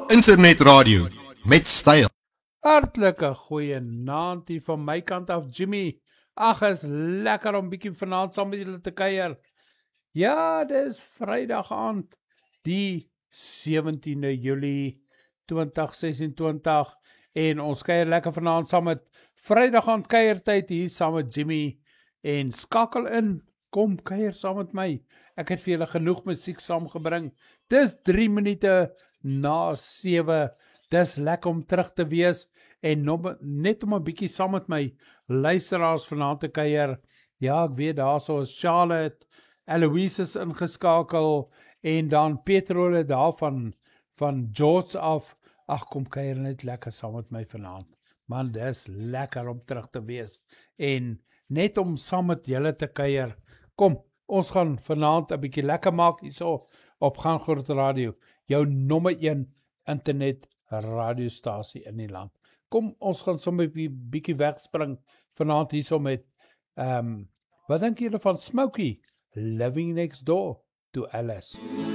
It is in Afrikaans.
Internetradio met styl. Hartlike goeie naand hier van my kant af, Jimmy. Ag, is lekker om bietjie vanaand saam met julle te kuier. Ja, dis Vrydag aand, die 17de Julie 2026 en ons kuier lekker vanaand saam met Vrydag aand kuiertyd hier saam met Jimmy en skakel in, kom kuier saam met my. Ek het vir julle genoeg musiek saamgebring. Dis 3 minute na 7. Dis lekker om terug te wees en net om 'n bietjie saam met my luisteraars vanaand te kuier. Ja, ek weet daar so is Charlotte, Eloise is ingeskakel en dan Petrole daar van George af. Ag, kom kuier net lekker saam met my vanaand. Man, dis lekker om terug te wees en net om saam met julle te kuier. Kom, ons gaan vanaand 'n bietjie lekker maak hierso op Gaan Groot Radio, jou nommer 1 internet radiostasie in die land. Kom, ons gaan sommer 'n bietjie wegspring vanaand hierso met wat dink julle van Smokey, Living Next Door to Alice?